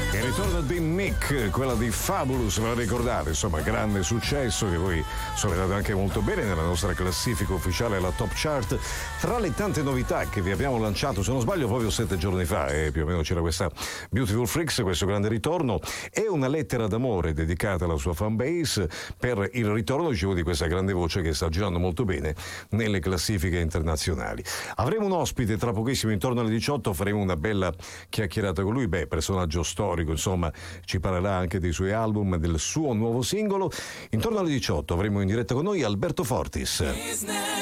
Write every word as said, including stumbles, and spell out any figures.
Il ritorno di Nick, quella di Fabulous, ve la ricordate? Insomma, grande successo che poi sono andato anche molto bene nella nostra classifica ufficiale, la Top Chart. Tra le tante novità che vi abbiamo lanciato, se non sbaglio proprio sette giorni fa, eh, più o meno c'era questa Beautiful Freaks, questo grande ritorno, e una lettera d'amore dedicata alla sua fanbase per il ritorno, dicevo, di questa grande voce che sta girando molto bene nelle classifiche internazionali. Avremo un ospite tra pochissimo, intorno alle diciotto, faremo una bella chiacchierata con lui, beh, personaggio storico, insomma, ci parlerà anche dei suoi album, del suo nuovo singolo. Intorno alle diciotto avremo in diretta con noi Alberto Fortis.